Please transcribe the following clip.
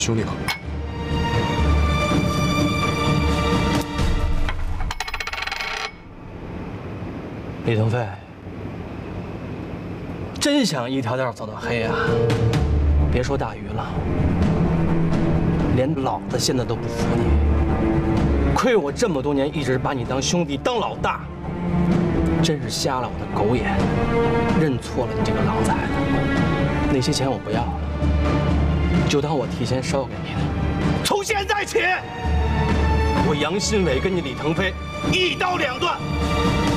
兄弟好。 李腾飞，真想一条道走到黑啊！别说大鱼了，连老子现在都不服你。亏我这么多年一直把你当兄弟当老大，真是瞎了我的狗眼，认错了你这个狼崽子。那些钱我不要了，就当我提前烧给你的。从现在起，我杨新伟跟你李腾飞一刀两断。